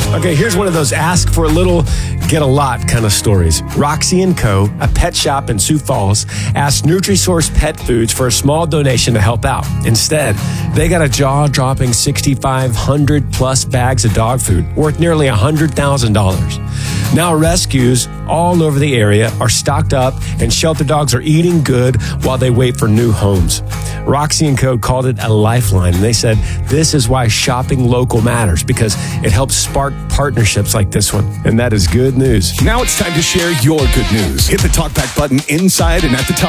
Okay, here's one of those ask for a little, get a lot kind of stories. Roxy & Co., a pet shop in Sioux Falls, asked Nutrisource Pet Foods for a small donation to help out. Instead, they got a jaw-dropping 6,500 plus bags of dog food worth nearly $100,000. Now rescues all over the area are stocked up and shelter dogs are eating good while they wait for new homes. Roxy & Co. called it a lifeline, and they said this is why shopping local matters, because it helps spark partnerships like this one, and that is good news. Now it's time to share your good news. Hit the talkback button inside and at the top